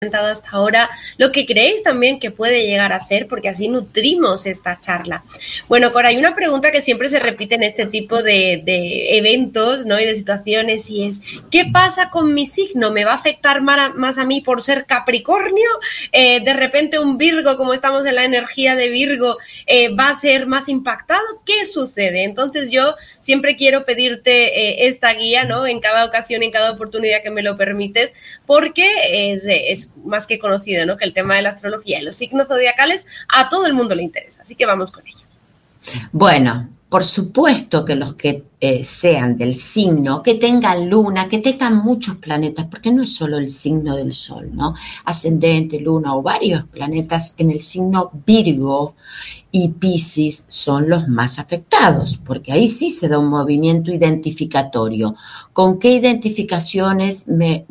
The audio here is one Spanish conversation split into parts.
hasta ahora, lo que creéis también que puede llegar a ser, porque así nutrimos esta charla. Bueno, Cora, hay una pregunta que siempre se repite en este tipo de eventos, ¿no? Y de situaciones, y es, ¿qué pasa con mi signo? ¿Me va a afectar más a mí por ser Capricornio? ¿De repente un Virgo, como estamos en la energía de Virgo, va a ser más impactado? ¿Qué sucede? Entonces yo siempre quiero pedirte esta guía, ¿no? En cada ocasión, en cada oportunidad que me lo permites, porque es más que conocido, ¿no? Que el tema de la astrología y los signos zodiacales a todo el mundo le interesa. Así que vamos con ello. Bueno, por supuesto que los que sean del signo, que tengan luna, que tengan muchos planetas, porque no es solo el signo del sol, ¿no? Ascendente, luna o varios planetas en el signo Virgo y Piscis son los más afectados, porque ahí sí se da un movimiento identificatorio. ¿Con qué identificaciones me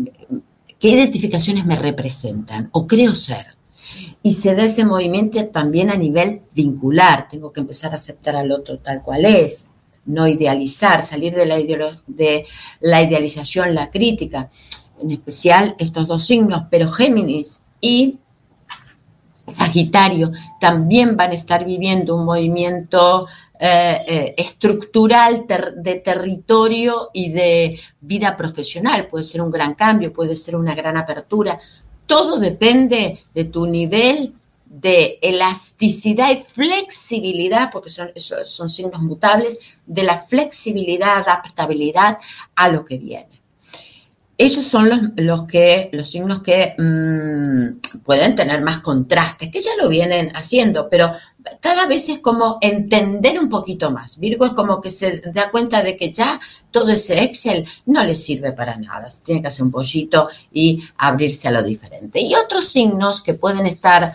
representan o creo ser? Y se da ese movimiento también a nivel vincular. Tengo que empezar a aceptar al otro tal cual es, no idealizar, salir de la idealización, la crítica. En especial estos dos signos, pero Géminis y Sagitario también van a estar viviendo un movimiento estructural de territorio y de vida profesional. Puede ser un gran cambio, puede ser una gran apertura. Todo depende de tu nivel de elasticidad y flexibilidad, porque son signos mutables, de la flexibilidad, adaptabilidad a lo que viene. Ellos son los signos que pueden tener más contrastes, que ya lo vienen haciendo, pero cada vez es como entender un poquito más. Virgo es como que se da cuenta de que ya todo ese Excel no le sirve para nada. Tiene que hacer un pollito y abrirse a lo diferente. Y otros signos que pueden estar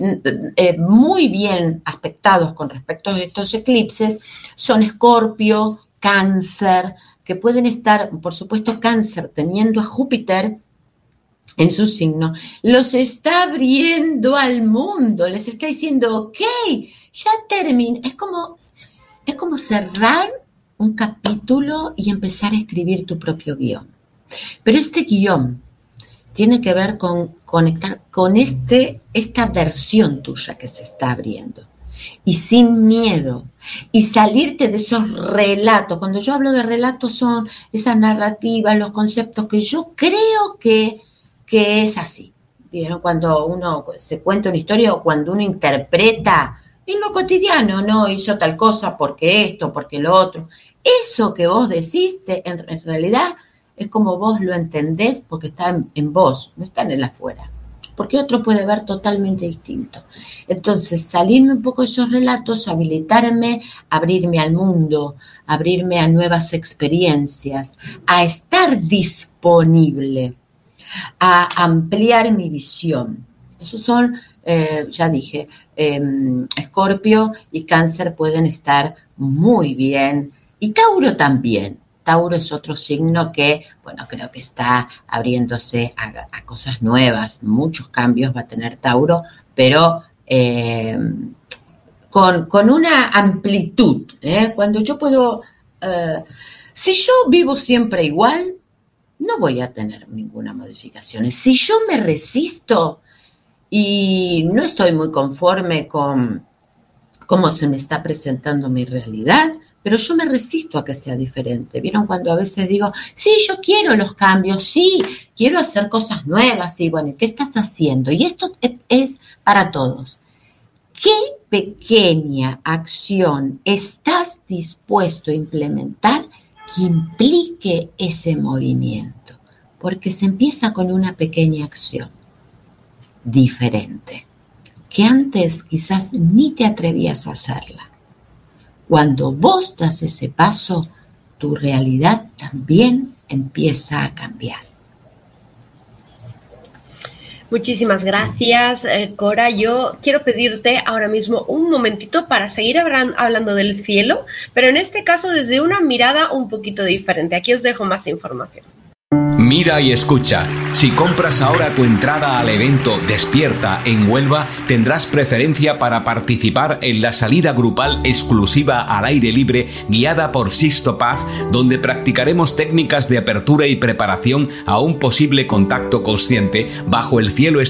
muy bien aspectados con respecto a estos eclipses son Escorpio, Cáncer, que pueden estar, por supuesto, Cáncer, teniendo a Júpiter en su signo, los está abriendo al mundo, les está diciendo, ok, ya terminé. Es como cerrar un capítulo y empezar a escribir tu propio guión. Pero este guión tiene que ver con conectar con esta versión tuya que se está abriendo. Y sin miedo, y salirte de esos relatos. Cuando yo hablo de relatos son esas narrativas, los conceptos que yo creo que es así. ¿Vieron? Cuando uno se cuenta una historia o cuando uno interpreta en lo cotidiano, no hizo tal cosa porque esto, porque lo otro. Eso que vos decís, en realidad es como vos lo entendés porque está en vos, no está en el afuera. Porque otro puede ver totalmente distinto. Entonces, salirme un poco de esos relatos, habilitarme, abrirme al mundo, abrirme a nuevas experiencias, a estar disponible, a ampliar mi visión. Esos son, ya dije, Escorpio y Cáncer pueden estar muy bien, y Tauro también. Tauro es otro signo que, bueno, creo que está abriéndose a cosas nuevas, muchos cambios va a tener Tauro, pero con una amplitud. Cuando yo puedo, si yo vivo siempre igual, no voy a tener ninguna modificación. Si yo me resisto y no estoy muy conforme con cómo se me está presentando mi realidad, pero yo me resisto a que sea diferente. ¿Vieron cuando a veces digo, sí, yo quiero los cambios, sí, quiero hacer cosas nuevas, sí, bueno, ¿qué estás haciendo? Y esto es para todos. ¿Qué pequeña acción estás dispuesto a implementar que implique ese movimiento? Porque se empieza con una pequeña acción diferente, que antes quizás ni te atrevías a hacerla. Cuando vos das ese paso, tu realidad también empieza a cambiar. Muchísimas gracias, Cora. Yo quiero pedirte ahora mismo un momentito para seguir hablando del cielo, pero en este caso desde una mirada un poquito diferente. Aquí os dejo más información. Mira y escucha. Si compras ahora tu entrada al evento Despierta en Huelva, tendrás preferencia para participar en la salida grupal exclusiva al aire libre guiada por Sixto Paz, donde practicaremos técnicas de apertura y preparación a un posible contacto consciente bajo el cielo